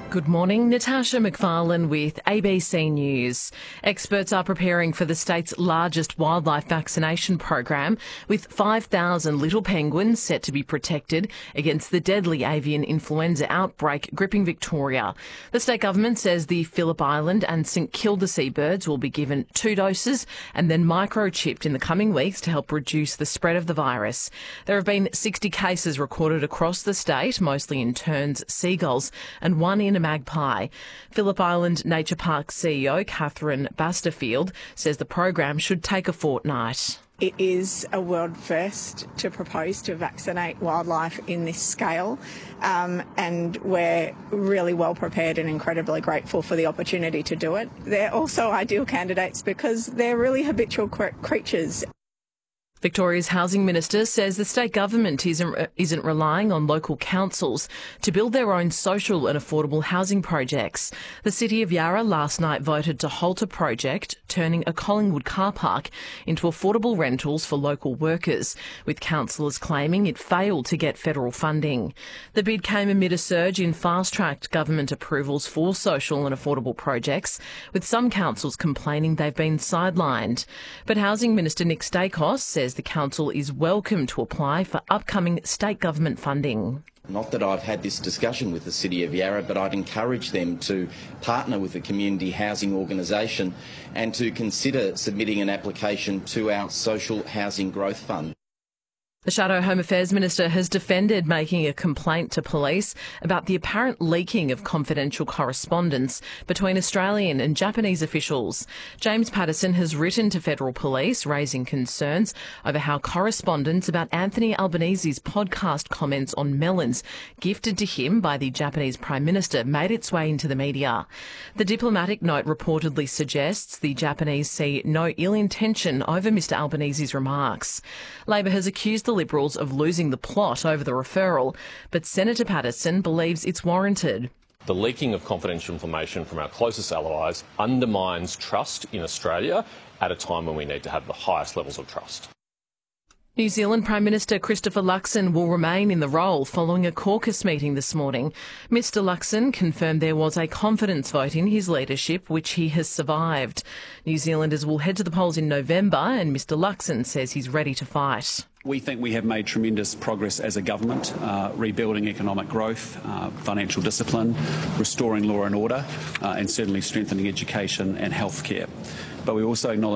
Good morning, Natasha McFarlane with ABC News. Experts are preparing for the state's largest wildlife vaccination program, with 5,000 little penguins set to be protected against the deadly avian influenza outbreak gripping Victoria. The state government says the Phillip Island and St Kilda seabirds will be given 2 doses and then microchipped in the coming weeks to help reduce the spread of the virus. There have been 60 cases recorded across the state, mostly in terns, seagulls and one in a magpie. Phillip Island Nature Park CEO Catherine Basterfield says the program should take a fortnight. It is a world first to propose to vaccinate wildlife in this scale, and we're really well prepared and incredibly grateful for the opportunity to do it. They're also ideal candidates because they're really habitual creatures. Victoria's Housing Minister says the state government isn't relying on local councils to build their own social and affordable housing projects. The City of Yarra last night voted to halt a project turning a Collingwood car park into affordable rentals for local workers, with councillors claiming it failed to get federal funding. The bid came amid a surge in fast-tracked government approvals for social and affordable projects, with some councils complaining they've been sidelined. But Housing Minister Nick Stakos says the council is welcome to apply for upcoming state government funding. Not that I've had this discussion with the City of Yarra, but I'd encourage them to partner with the community housing organisation and to consider submitting an application to our Social Housing Growth Fund. The Shadow Home Affairs Minister has defended making a complaint to police about the apparent leaking of confidential correspondence between Australian and Japanese officials. James Patterson has written to federal police raising concerns over how correspondence about Anthony Albanese's podcast comments on melons gifted to him by the Japanese Prime Minister made its way into the media. The diplomatic note reportedly suggests the Japanese see no ill intention over Mr Albanese's remarks. Labor has accused the Liberals of losing the plot over the referral, but Senator Patterson believes it's warranted. The leaking of confidential information from our closest allies undermines trust in Australia at a time when we need to have the highest levels of trust. New Zealand Prime Minister Christopher Luxon will remain in the role following a caucus meeting this morning. Mr Luxon confirmed there was a confidence vote in his leadership, which he has survived. New Zealanders will head to the polls in November, and Mr Luxon says he's ready to fight. We think we have made tremendous progress as a government, rebuilding economic growth, financial discipline, restoring law and order, and certainly strengthening education and healthcare. But we also acknowledge